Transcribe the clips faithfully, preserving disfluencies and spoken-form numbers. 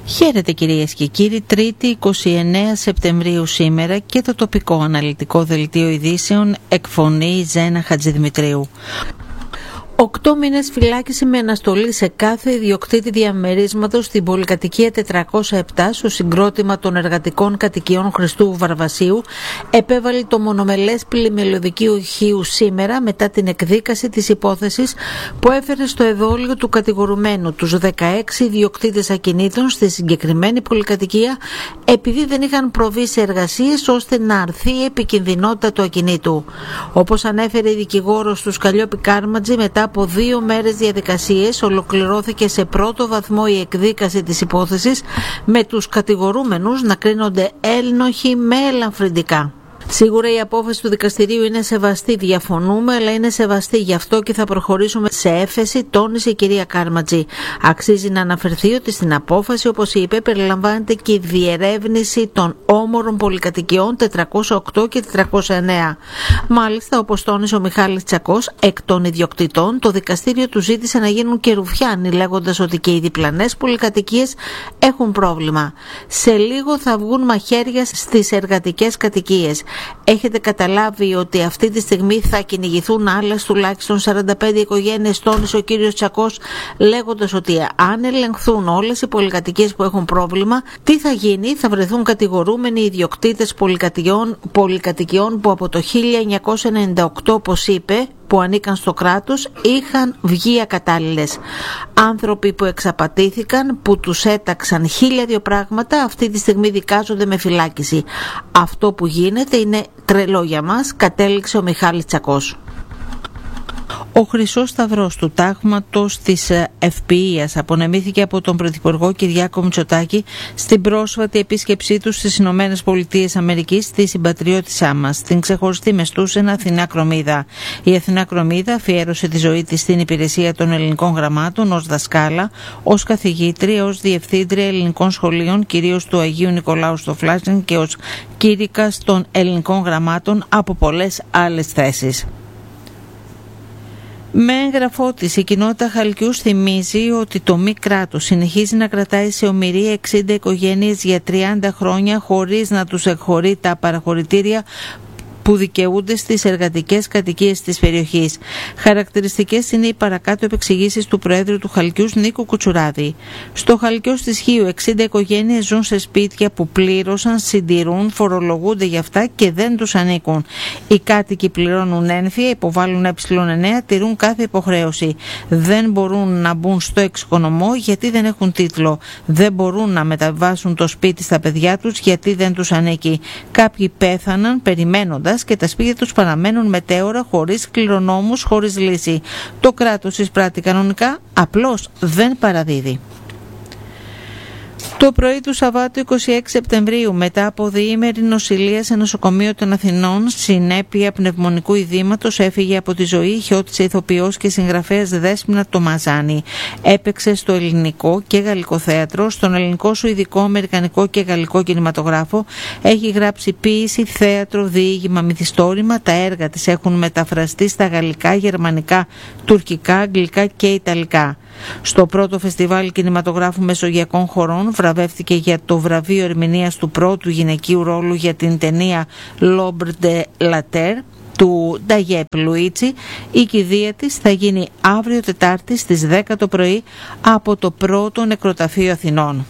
Χαίρετε κυρίες και κύριοι, Τρίτη εικοστή ενάτη Σεπτεμβρίου σήμερα και το τοπικό αναλυτικό δελτίο ειδήσεων εκφωνεί Ζένα Χατζηδημητρίου. Οκτώ μήνες φυλάκιση με αναστολή σε κάθε ιδιοκτήτη διαμερίσματος στην πολυκατοικία τετρακόσια επτά στο συγκρότημα των εργατικών κατοικιών Χριστού Βαρβασίου επέβαλε το μονομελές πλημμυλωδικείο οχείου σήμερα μετά την εκδίκαση της υπόθεσης που έφερε στο εδόλιο του κατηγορουμένου τους δεκαέξι ιδιοκτήτες ακινήτων στη συγκεκριμένη πολυκατοικία επειδή δεν είχαν προβεί σε εργασίες ώστε να αρθεί η επικινδυνότητα του ακινήτου. Όπως ανέφερε η δικηγόρος του Σκαλιόπη Κάρματζη, μετά από δύο μέρες διαδικασίες ολοκληρώθηκε σε πρώτο βαθμό η εκδίκαση της υπόθεσης με τους κατηγορούμενους να κρίνονται ένοχοι με ελαφρυντικά. Σίγουρα η απόφαση του δικαστηρίου είναι σεβαστή, διαφωνούμε, αλλά είναι σεβαστή, γι' αυτό και θα προχωρήσουμε σε έφεση, τόνισε η κυρία Κάρματζη. Αξίζει να αναφερθεί ότι στην απόφαση, όπως είπε, περιλαμβάνεται και η διερεύνηση των όμορων πολυκατοικιών τετρακόσια οκτώ και τετρακόσια εννέα. Μάλιστα, όπως τόνισε ο Μιχάλης Τσακός, εκ των ιδιοκτητών, το δικαστήριο του ζήτησε να γίνουν και ρουφιάνοι, λέγοντας ότι και οι διπλανές πολυκατοικίες έχουν πρόβλημα. Σε λίγο θα βγουν μαχαίρια στις εργατικές κατοικίες. Έχετε καταλάβει ότι αυτή τη στιγμή θα κυνηγηθούν άλλες τουλάχιστον σαράντα πέντε οικογένειες, τόνισε ο κύριος Τσακός, λέγοντας ότι αν ελεγχθούν όλες οι πολυκατοικίες που έχουν πρόβλημα, τι θα γίνει? Θα βρεθούν κατηγορούμενοι ιδιοκτήτες πολυκατοικιών, πολυκατοικιών που από το χίλια εννιακόσια ενενήντα οκτώ, όπως είπε, που ανήκαν στο κράτος, είχαν βγει ακατάλληλες. Άνθρωποι που εξαπατήθηκαν, που τους έταξαν χίλια δύο πράγματα, αυτή τη στιγμή δικάζονται με φυλάκιση. Αυτό που γίνεται είναι τρελό για μας, κατέληξε ο Μιχάλης Τσακός. Ο Χρυσός Σταυρός του τάγματος της Ευποιίας απονεμήθηκε από τον Πρωθυπουργό Κυριάκο Μητσοτάκη στην πρόσφατη επίσκεψή του στις Ηνωμένες Πολιτείες Αμερικής, στη συμπατριώτησά μας, στην ξεχωριστή μεστούσεν Αθηνά Κρομίδα. Η Αθηνά Κρομίδα αφιέρωσε τη ζωή της στην υπηρεσία των ελληνικών γραμμάτων ως δασκάλα, ως καθηγήτρια, ως διευθύντρια ελληνικών σχολείων, κυρίως του Αγίου Νικολάου στο Φλάσιν, και ως κήρυκας των ελληνικών γραμμάτων από πολλές άλλες θέσεις. Με έγγραφό της, η κοινότητα Χαλκιούς θυμίζει ότι το μη κράτος συνεχίζει να κρατάει σε ομηρία εξήντα οικογένειες για τριάντα χρόνια χωρίς να τους εκχωρεί τα παραχωρητήρια που δικαιούνται στις εργατικές κατοικίες της περιοχής. Χαρακτηριστικές είναι οι παρακάτω επεξηγήσεις του Προέδρου του Χαλκιούς, Νίκου Κουτσουράδη. Στο Χαλκιός της Χίου, εξήντα οικογένειες ζουν σε σπίτια που πλήρωσαν, συντηρούν, φορολογούνται για αυτά και δεν τους ανήκουν. Οι κάτοικοι πληρώνουν ένφια, υποβάλλουν ε εννέα, τηρούν κάθε υποχρέωση. Δεν μπορούν να μπουν στο εξοικονομό γιατί δεν έχουν τίτλο. Δεν μπορούν να μεταβάσουν το σπίτι στα παιδιά τους γιατί δεν τους ανήκει. Κάποιοι πέθαναν περιμένοντας και τα σπίτια τους παραμένουν μετέωρα, χωρίς κληρονόμους, χωρίς λύση. Το κράτος εισπράττει κανονικά, απλώς δεν παραδίδει. Το πρωί του Σαββάτου εικοστή έκτη Σεπτεμβρίου, μετά από διήμερη νοσηλεία σε νοσοκομείο των Αθηνών, συνέπεια πνευμονικού ειδήματος, έφυγε από τη ζωή η χιώτισσα ηθοποιός και συγγραφέας Δέσποινα Τομαζάνη. Έπαιξε στο ελληνικό και γαλλικό θέατρο, στον ελληνικό, σουηδικό, αμερικανικό και γαλλικό κινηματογράφο. Έχει γράψει ποίηση, θέατρο, διήγημα, μυθιστόρημα. Τα έργα της έχουν μεταφραστεί στα γαλλικά, γερμανικά, τουρκικά, αγγλικά και ιταλικά. Στο πρώτο φεστιβάλ κινηματογράφου μεσογειακών χωρών βραβεύτηκε για το βραβείο ερμηνείας του πρώτου γυναικείου ρόλου για την ταινία L'Ombre de la Terre του Νταγιέπ Λουίτσι. Η κηδεία της θα γίνει αύριο Τετάρτη στις δέκα το πρωί από το πρώτο νεκροταφείο Αθηνών.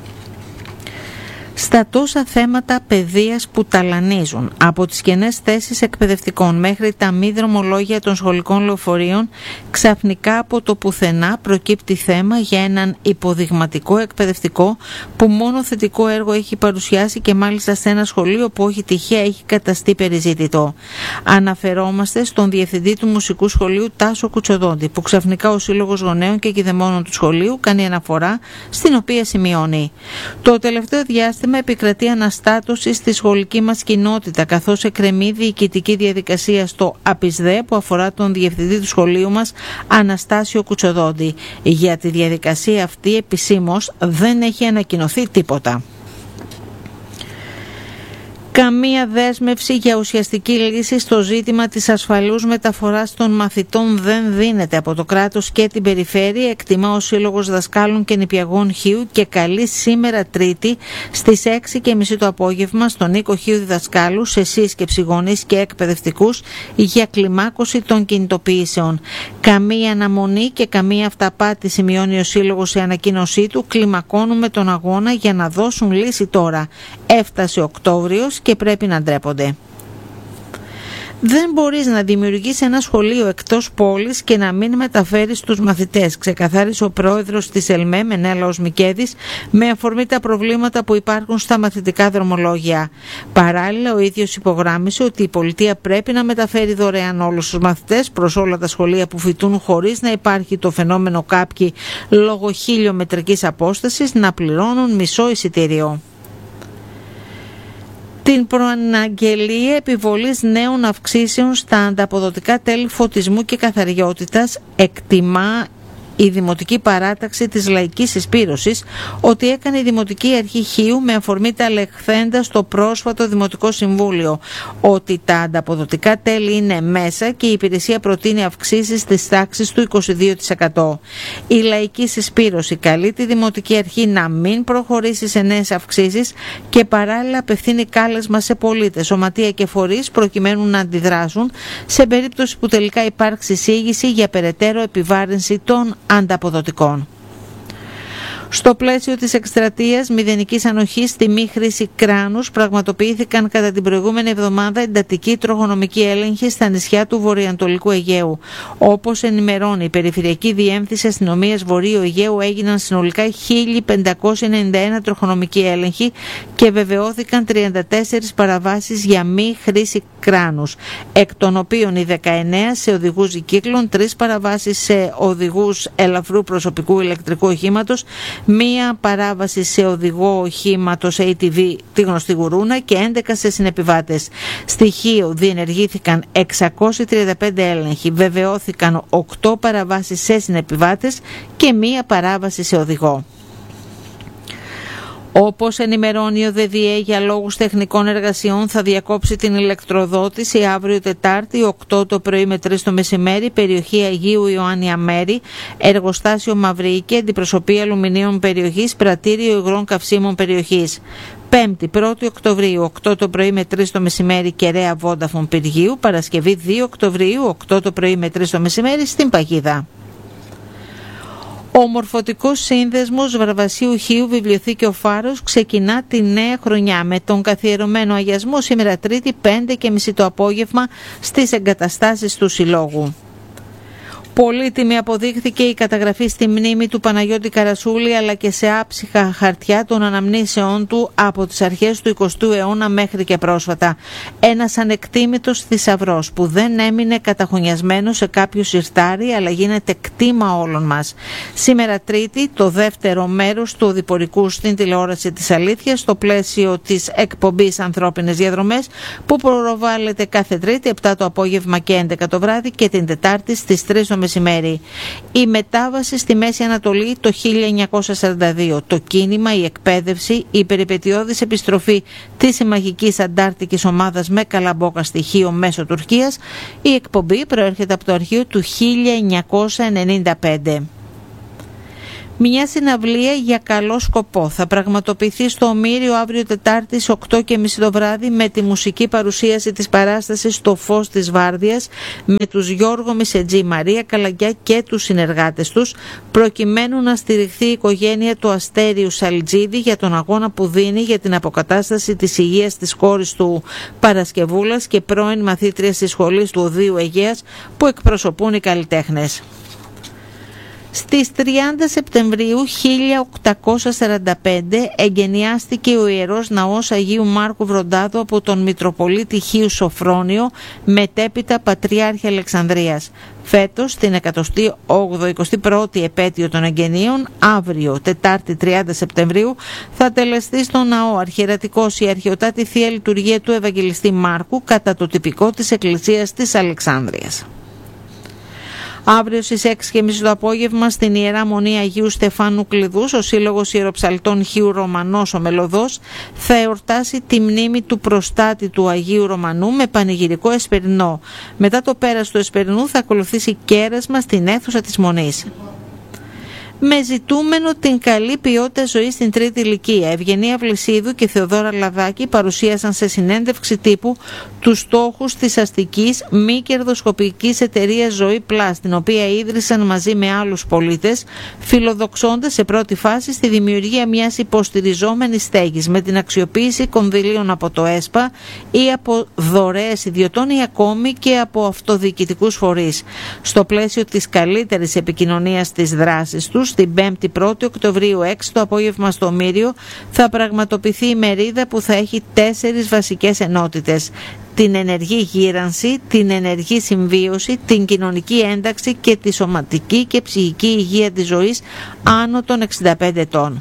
Στα τόσα θέματα παιδείας που ταλανίζουν, από τις κενές θέσεις εκπαιδευτικών μέχρι τα μη δρομολόγια των σχολικών λεωφορείων, ξαφνικά από το πουθενά προκύπτει θέμα για έναν υποδειγματικό εκπαιδευτικό που μόνο θετικό έργο έχει παρουσιάσει και μάλιστα σε ένα σχολείο που όχι τυχαία έχει καταστεί περιζήτητο. Αναφερόμαστε στον διευθυντή του Μουσικού Σχολείου Τάσο Κουτσοδόντη, που ξαφνικά ο Σύλλογος Γονέων και Κηδεμόνων του σχολείου κάνει αναφορά, στην οποία σημειώνει: το τελευταίο διάστημα επικρατεί αναστάτωση στη σχολική μας κοινότητα, καθώς εκκρεμεί διοικητική διαδικασία στο ΑΠΙΣΔΕ που αφορά τον διευθυντή του σχολείου μας, Αναστάσιο Κουτσοδόντη. Για τη διαδικασία αυτή επισήμως δεν έχει ανακοινωθεί τίποτα. Καμία δέσμευση για ουσιαστική λύση στο ζήτημα της ασφαλούς μεταφοράς των μαθητών δεν δίνεται από το κράτος και την περιφέρεια, εκτιμά ο Σύλλογος Δασκάλων και Νηπιαγών Χίου και καλεί σήμερα Τρίτη στις έξι και μισή το απόγευμα στον οίκο Χίου Διδασκάλου σε σύσκεψη γονείς και εκπαιδευτικούς για κλιμάκωση των κινητοποιήσεων. Καμία αναμονή και καμία αυταπάτη, σημειώνει ο Σύλλογος σε ανακοίνωσή του. Κλιμακώνουμε τον αγώνα για να δώσουν λύση τώρα. Έφτασε Οκτώβριος και πρέπει να ντρέπονται. Δεν μπορείς να δημιουργείς ένα σχολείο εκτός πόλης και να μην μεταφέρεις τους μαθητές, ξεκαθάρισε ο πρόεδρος της ΕΛΜΕ, Μενέλαος Μικέδης, με αφορμή τα προβλήματα που υπάρχουν στα μαθητικά δρομολόγια. Παράλληλα, ο ίδιος υπογράμμισε ότι η πολιτεία πρέπει να μεταφέρει δωρεάν όλους τους μαθητές προς όλα τα σχολεία που φοιτούν χωρίς να υπάρχει το φαινόμενο κάποιοι λόγω χιλιομετρικής απόστασης να πληρώνουν μισό εισιτήριο. Την προαναγγελία επιβολής νέων αυξήσεων στα ανταποδοτικά τέλη φωτισμού και καθαριότητας εκτιμά η Δημοτική Παράταξη της Λαϊκής Συσπήρωσης ότι έκανε η Δημοτική Αρχή Χίου με αφορμή τα λεχθέντα στο πρόσφατο Δημοτικό Συμβούλιο, ότι τα ανταποδοτικά τέλη είναι μέσα και η υπηρεσία προτείνει αυξήσεις της τάξης του είκοσι δύο τοις εκατό. Η Λαϊκή Συσπήρωση καλεί τη Δημοτική Αρχή να μην προχωρήσει σε νέες αυξήσεις και παράλληλα απευθύνει κάλεσμα σε πολίτες, σωματεία και φορείς προκειμένου να αντιδράσουν σε περίπτωση που τελικά υπάρξει εισήγηση για περαιτέρω επιβάρυνση των ανταποδοτικών. Στο πλαίσιο της εκστρατείας μηδενικής ανοχής στη μη χρήση κράνους πραγματοποιήθηκαν κατά την προηγούμενη εβδομάδα εντατικοί τροχονομικοί έλεγχοι στα νησιά του Βορειοανατολικού Αιγαίου. Όπως ενημερώνει η Περιφερειακή Διεύθυνση Αστυνομίας Βορείου Αιγαίου, έγιναν συνολικά χίλια πεντακόσιοι ενενήντα ένα τροχονομικοί έλεγχοι και βεβαιώθηκαν τριάντα τέσσερις παραβάσεις για μη χρήση κράνους, εκ των οποίων οι δεκαεννέα σε οδηγούς δικύκλων, τρεις παραβάσεις σε οδηγούς ελαφρού προσωπικού ηλεκτρικού οχήματος, μία παράβαση σε οδηγό οχήματος έι τι βι, τη γνωστή γουρούνα, και έντεκα σε συνεπιβάτες. Στοιχείο διενεργήθηκαν εξακόσιοι τριάντα πέντε έλεγχοι, βεβαιώθηκαν οκτώ παραβάσεις σε συνεπιβάτες και μία παράβαση σε οδηγό. Όπως ενημερώνει ο ΔΔΕ, για λόγους τεχνικών εργασιών θα διακόψει την ηλεκτροδότηση αύριο Τετάρτη οκτώ το πρωί με τρεις το μεσημέρι, περιοχή Αγίου Ιωάννη Αμέρη, εργοστάσιο Μαυρίκη, αντιπροσωπεία αλουμινίων περιοχής, πρατήριο υγρών καυσίμων περιοχής. Πέμπτη πρώτη Οκτωβρίου οκτώ το πρωί με τρεις το μεσημέρι, Κεραία Βόνταφον Πυργίου. Παρασκευή δύο Οκτωβρίου οκτώ το πρωί με τρεις το μεσημέρι στην Παγίδα. Ο Μορφωτικός Σύνδεσμος Βαρβασίου Χίου Βιβλιοθήκη Φάρος ξεκινά τη νέα χρονιά με τον καθιερωμένο αγιασμό σήμερα Τρίτη πέντε και μισή το απόγευμα στις εγκαταστάσεις του Συλλόγου. Πολύτιμη αποδείχθηκε η καταγραφή στη μνήμη του Παναγιώτη Καρασούλη αλλά και σε άψυχα χαρτιά των αναμνήσεών του από τις αρχές του εικοστού αιώνα μέχρι και πρόσφατα. Ένας ανεκτήμητος θησαυρός που δεν έμεινε καταχωνιασμένο σε κάποιο συρτάρι αλλά γίνεται κτήμα όλων μας. Σήμερα Τρίτη το δεύτερο μέρος του οδηπορικού στην τηλεόραση της Αλήθειας στο πλαίσιο της εκπομπής Ανθρώπινες Διαδρομές που προβάλλεται κάθε Τρίτη επτά το απόγευμα και έντεκα το βράδυ και την Τετάρτη στις τρεις το μεσημέρι. Η μετάβαση στη Μέση Ανατολή το χίλια εννιακόσια σαράντα δύο, το κίνημα, η εκπαίδευση, η περιπετειώδης επιστροφή της συμμαχικής αντάρτικης ομάδας με Καλαμπόκα στοιχείο μέσω Τουρκίας. Η εκπομπή προέρχεται από το αρχείο του χίλια εννιακόσια ενενήντα πέντε. Μια συναυλία για καλό σκοπό θα πραγματοποιηθεί στο Ομήριο αύριο Τετάρτη οκτώ και μισή το βράδυ με τη μουσική παρουσίαση της παράστασης «Στο φως της Βάρδιας» με τους Γιώργο Μισετζή, Μαρία Καλαγκιά και τους συνεργάτες τους, προκειμένου να στηριχθεί η οικογένεια του Αστέριου Σαλτζίδη για τον αγώνα που δίνει για την αποκατάσταση της υγείας της κόρης του Παρασκευούλας και πρώην μαθήτριας της σχολής του Οδείου Αιγαίας που εκπροσωπούν οι καλλιτέχνες. Στις τριάντα Σεπτεμβρίου χίλια οκτακόσια σαράντα πέντε εγκαινιάστηκε ο Ιερός Ναός Αγίου Μάρκου Βροντάδου από τον Μητροπολίτη Χίου Σοφρόνιο, μετέπειτα Πατριάρχη Αλεξανδρίας. Φέτος, την εκατοστή όγδοη εικοστή πρώτη επέτειο των εγγενείων, αύριο Τετάρτη τριάντα Σεπτεμβρίου, θα τελεστεί στο ναό αρχιερατικός η αρχαιοτάτη Θεία Λειτουργία του Ευαγγελιστή Μάρκου κατά το τυπικό της Εκκλησίας της Αλεξάνδρειας. Αύριο στις έξι και μισή το απόγευμα στην Ιερά Μονή Αγίου Στεφάνου Κλειδούς, ο Σύλλογος Ιεροψαλτών Χίου Ρωμανός ο Μελωδός θα εορτάσει τη μνήμη του προστάτη του Αγίου Ρωμανού με πανηγυρικό εσπερινό. Μετά το πέρας του εσπερινού θα ακολουθήσει κέρασμα στην αίθουσα της Μονής. Με ζητούμενο την καλή ποιότητα ζωής στην τρίτη ηλικία, Ευγενία Βλησίδου και Θεοδόρα Λαδάκη παρουσίασαν σε συνέντευξη τύπου τους στόχους της αστικής μη κερδοσκοπικής εταιρείας Ζωή Πλάς, την οποία ίδρυσαν μαζί με άλλους πολίτες, φιλοδοξώντας σε πρώτη φάση στη δημιουργία μιας υποστηριζόμενης στέγης με την αξιοποίηση κονδυλίων από το ΕΣΠΑ ή από δωρεές ιδιωτών ή ακόμη και από αυτοδιοικητικούς φορείς. Στο πλαίσιο της καλύτερης επικοινωνίας της δράσης τους, την πέμπτη πρώτη Οκτωβρίου έξι το απόγευμα στο Μύριο θα πραγματοποιηθεί η μερίδα που θα έχει τέσσερις βασικές ενότητες: την ενεργή γύρανση, την ενεργή συμβίωση, την κοινωνική ένταξη και τη σωματική και ψυχική υγεία της ζωής άνω των εξήντα πέντε ετών.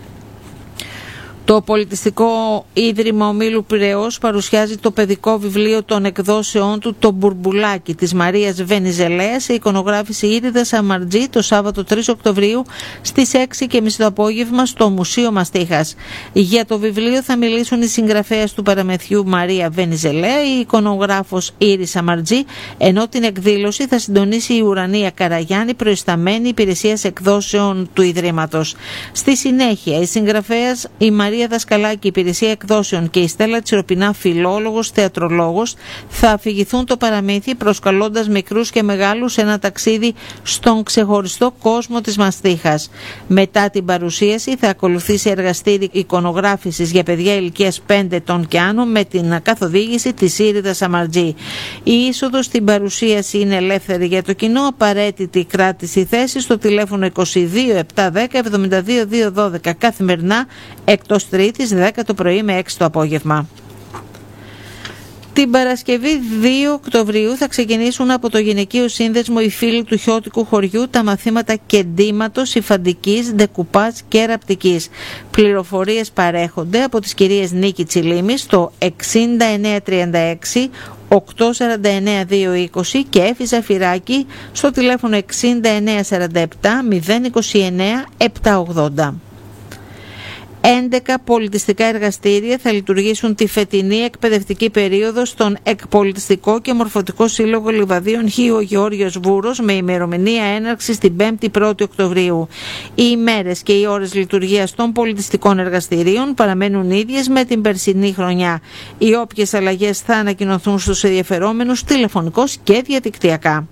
Το Πολιτιστικό Ίδρυμα Ομίλου Πειραιώς παρουσιάζει το παιδικό βιβλίο των εκδόσεών του «Το Μπουρμπουλάκι» της Μαρίας Βενιζελέα σε εικονογράφηση Ήριδα Σαμαρτζή το Σάββατο τρεις Οκτωβρίου στις έξι και μισή το απόγευμα στο Μουσείο Μαστίχας. Για το βιβλίο θα μιλήσουν οι συγγραφέας του παραμεθιού Μαρία Βενιζελέα, η εικονογράφος Ήρη Σαμαρτζή, ενώ την εκδήλωση θα συντονίσει η Ουρανία Καραγιάννη, προϊσταμένη υπηρεσίας εκδόσεων του Ιδρύματος. Στη συνέχεια, η συγγραφέας η Μαρία Δασκαλάκη, υπηρεσία εκδόσεων, και η Στέλλα Τσιροπινά, φιλόλογος, θεατρολόγος, θα αφηγηθούν το παραμύθι προσκαλώντας μικρούς και μεγάλους σε ένα ταξίδι στον ξεχωριστό κόσμο της Μαστίχας. Μετά την παρουσίαση θα ακολουθήσει εργαστήρι εικονογράφησης για παιδιά ηλικίας πέντε ετών και άνω με την καθοδήγηση της Ήριδα Σαμαρτζή. Η είσοδος στην παρουσίαση είναι ελεύθερη για το κοινό, απαραίτητη κράτηση θέση στο τηλέφωνο είκοσι δύο επτακόσια δέκα εβδομήντα δύο διακόσια δώδεκα καθημερινά, εκτός Τρίτης δέκα το πρωί με έξι το απόγευμα. Την Παρασκευή δύο Οκτωβρίου θα ξεκινήσουν από το Γυναικείο Σύνδεσμο οι φίλοι του Χιώτικου χωριού τα μαθήματα κεντήματος, υφαντικής, ντεκουπάζ και ραπτικής. Πληροφορίες παρέχονται από τις κυρίες Νίκη Τσιλίμη στο εξήντα εννέα τριάντα έξι οκτακόσια σαράντα εννέα διακόσια είκοσι και Έφη Ζαφυράκη στο τηλέφωνο εξήντα εννέα σαράντα επτά μηδέν είκοσι εννέα επτακόσια ογδόντα. έντεκα πολιτιστικά εργαστήρια θα λειτουργήσουν τη φετινή εκπαιδευτική περίοδο στον Εκπολιτιστικό και Μορφωτικό Σύλλογο Λιβαδίων Χίου Γεώργιος Βούρος με ημερομηνία έναρξης την πέμπτη πρώτη Οκτωβρίου. Οι ημέρες και οι ώρες λειτουργίας των πολιτιστικών εργαστηρίων παραμένουν ίδιες με την περσινή χρονιά. Οι όποιες αλλαγές θα ανακοινωθούν στους ενδιαφερόμενους τηλεφωνικώς και διαδικτυακά.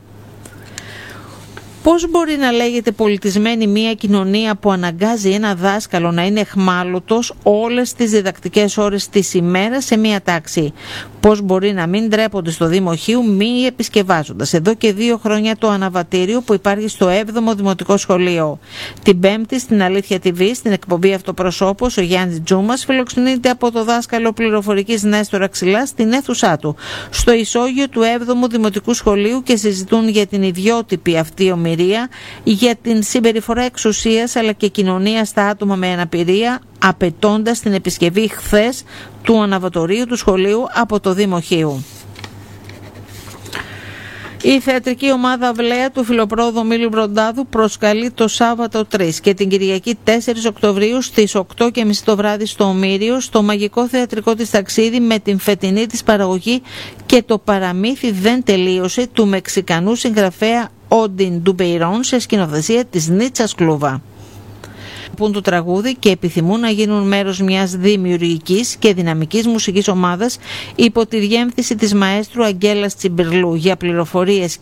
Πώς μπορεί να λέγεται πολιτισμένη μια κοινωνία που αναγκάζει ένα δάσκαλο να είναι εχμάλωτος όλες τις διδακτικές ώρες της ημέρας σε μια τάξη? Πώς μπορεί να μην ντρέπονται στο Δήμο Χίου μη επισκευάζοντας εδώ και δύο χρόνια το αναβατήριο που υπάρχει στο έβδομο Δημοτικό Σχολείο? Την Πέμπτη στην Αλήθεια τι βι, στην εκπομπή Αυτοπροσώπος, ο Γιάννης Τζούμας φιλοξενείται από το δάσκαλο πληροφορικής Νέστορα Ξυλά στην αίθουσά του, στο ισόγειο του έβδομου Δημοτικού Σχολείου, και συζητούν για την ιδιότυπη αυτή ομιλία, για την συμπεριφορά εξουσίας αλλά και κοινωνία στα άτομα με αναπηρία, απαιτώντας την επισκευή χθες του αναβατορίου του σχολείου από το Δήμο Χίου. Η θεατρική ομάδα Αυλαία του Φιλοπρόοδου Ομίλου Μπροντάδου προσκαλεί το Σάββατο τρεις και την Κυριακή τέσσερις Οκτωβρίου στις οκτώ και μισή το βράδυ στο Ομήριο στο μαγικό θεατρικό της ταξίδι με την φετινή της παραγωγή «Και το παραμύθι δεν τελείωσε» του Μεξικανού συγγραφέα Όντιν Ντουμπεϊρόν σε σκηνοθεσία της Νίτσας Κλούβα. Πούν το τραγούδι και επιθυμούν να γίνουν μέρος μιας δημιουργικής και δυναμικής μουσικής ομάδας υπό τη διεύθυνση της μαέστρου Αγγέλας Τσιμπερλού. Για πληροφορίες